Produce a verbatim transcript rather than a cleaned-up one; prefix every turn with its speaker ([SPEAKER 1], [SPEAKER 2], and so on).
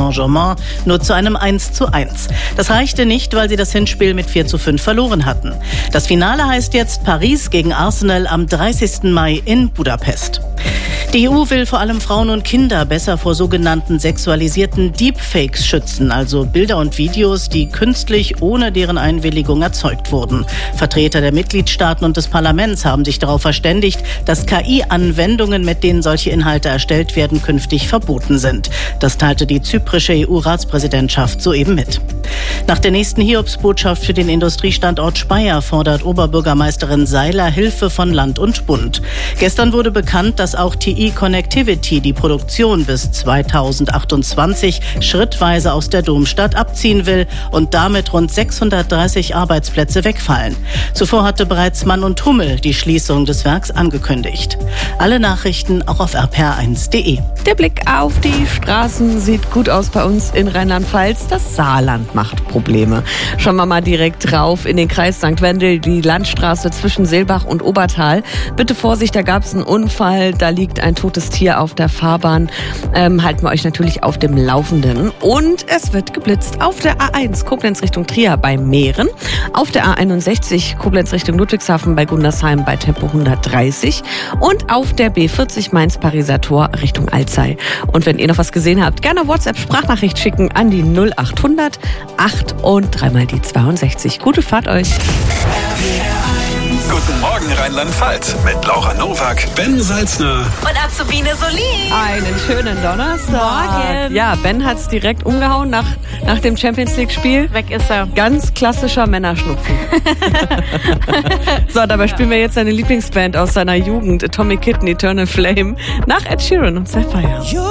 [SPEAKER 1] Saint-Germain nur zu einem eins zu eins. Das reichte nicht, weil sie das Hinspiel mit vier zu fünf verloren hatten. Das Finale heißt jetzt Paris gegen Arsenal am dreißigsten Mai in Budapest. Die E U will vor allem Frauen und Kinder besser vor sogenannten sexualisierten Deepfakes schützen, also Bilder und Videos, die künstlich ohne deren Einwilligung erzeugt wurden. Vertreter der Mitgliedstaaten und des Parlaments haben sich darauf verständigt, dass K I-Anwendungen, mit denen solche Inhalte erstellt werden, künftig verboten sind. Das teilte die zyprische E U-Ratspräsidentschaft soeben mit. Nach der nächsten Hiobsbotschaft für den Industriestandort Speyer fordert Oberbürgermeisterin Seiler Hilfe von Land und Bund. Gestern wurde bekannt, dass auch T I Connectivity die Produktion bis zweitausendachtundzwanzig schrittweise aus der Domstadt abziehen will und damit rund sechshundertdreißig Arbeitsplätze wegfallen. Zuvor hatte bereits Mann und Hummel die Schließung des Werks angekündigt. Alle Nachrichten auch auf r p r eins punkt d e.
[SPEAKER 2] Der Blick auf die Straßen sieht gut aus bei uns in Rheinland-Pfalz. Das Saarland macht Probleme. Schauen wir mal direkt drauf in den Kreis Sankt Wendel, die Landstraße zwischen Seelbach und Obertal. Bitte Vorsicht, da gab es einen Unfall, da liegt ein totes Tier auf der Fahrbahn. Ähm, halten wir euch natürlich auf dem Laufenden. Und es wird geblitzt auf der A eins Koblenz Richtung Trier bei Mähren, auf der A einundsechzig Koblenz Richtung Ludwigshafen bei Gundersheim bei Tempo hundertdreißig und auf der B vierzig Mainz-Pariser Tor Richtung Alzey. Und wenn ihr noch was gesehen habt, gerne WhatsApp-Sprachnachricht schicken an die null achthundert acht und dreimal die zweiundsechzig. Gute Fahrt euch.
[SPEAKER 3] Guten Morgen Rheinland-Pfalz mit Laura Nowak, Ben Salzner
[SPEAKER 4] und Azubine Solin.
[SPEAKER 2] Einen schönen Donnerstag.
[SPEAKER 4] Morgen.
[SPEAKER 2] Ja, Ben hat's direkt umgehauen nach, nach dem Champions-League-Spiel.
[SPEAKER 4] Weg ist er.
[SPEAKER 2] Ganz klassischer Männerschnupfen. So, dabei spielen wir jetzt seine Lieblingsband aus seiner Jugend, Atomic Kitten, Eternal Flame, nach Ed Sheeran und Sapphire.